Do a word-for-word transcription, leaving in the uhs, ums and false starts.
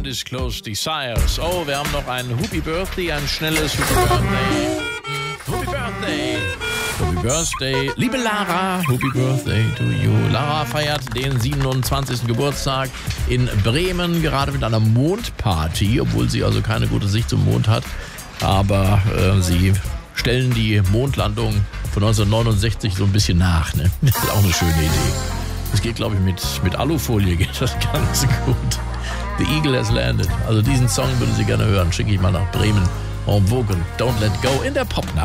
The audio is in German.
Undisclosed Desires. Oh, wir haben noch ein Happy Birthday, ein schnelles Happy Birthday. Happy Birthday. Happy Birthday. Liebe Lara, Happy Birthday to you. Lara feiert den siebenundzwanzigsten Geburtstag in Bremen, gerade mit einer Mondparty, obwohl sie also keine gute Sicht zum Mond hat. Aber äh, sie stellen die Mondlandung von neunzehnhundertneunundsechzig so ein bisschen nach. Ne? Das ist auch eine schöne Idee. Das geht, glaube ich, mit, mit Alufolie geht das ganz gut. The Eagle has landed. Also diesen Song würde sie gerne hören. Schicke ich mal nach Bremen. En Vogue, Don't Let Go in der Popnacht.